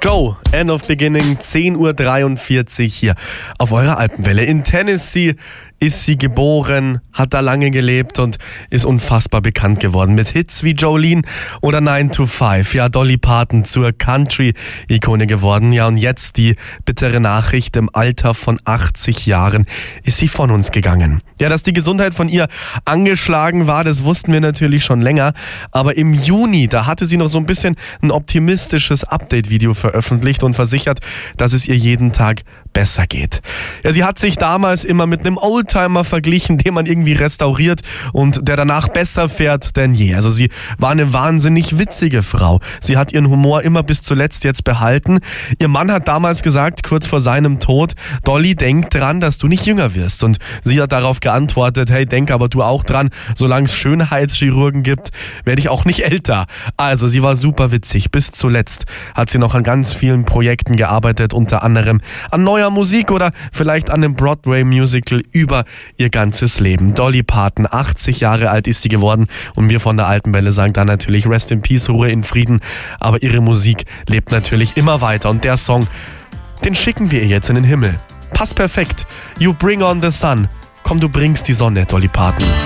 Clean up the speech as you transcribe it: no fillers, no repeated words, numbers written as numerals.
Joe, End of Beginning, 10:43 Uhr hier auf eurer Alpenwelle. In Tennessee ist sie geboren, hat da lange gelebt und ist unfassbar bekannt geworden mit Hits wie Jolene oder 9 to 5. Ja, Dolly Parton zur Country-Ikone geworden. Ja, und jetzt die bittere Nachricht: im Alter von 80 Jahren ist sie von uns gegangen. Ja, dass die Gesundheit von ihr angeschlagen war, das wussten wir natürlich schon länger. Aber im Juni, da hatte sie noch so ein bisschen ein optimistisches Update-Video veröffentlicht und versichert, dass es ihr jeden Tag besser geht. Ja, sie hat sich damals immer mit einem Oldtimer verglichen, den man irgendwie restauriert und der danach besser fährt denn je. Also sie war eine wahnsinnig witzige Frau. Sie hat ihren Humor immer bis zuletzt jetzt behalten. Ihr Mann hat damals gesagt, kurz vor seinem Tod: Dolly, denk dran, dass du nicht jünger wirst. Und sie hat darauf geantwortet: hey, denk aber du auch dran, solange es Schönheitschirurgen gibt, werde ich auch nicht älter. Also sie war super witzig. Bis zuletzt hat sie noch an ganz vielen Projekten gearbeitet, unter anderem an neuer Musik oder vielleicht an einem Broadway-Musical über ihr ganzes Leben. Dolly Parton, 80 Jahre alt ist sie geworden und wir von der Alpenwelle sagen dann natürlich Rest in Peace, Ruhe in Frieden. Aber ihre Musik lebt natürlich immer weiter und der Song, den schicken wir ihr jetzt in den Himmel. Passt perfekt. You bring on the sun. Komm, du bringst die Sonne, Dolly Parton.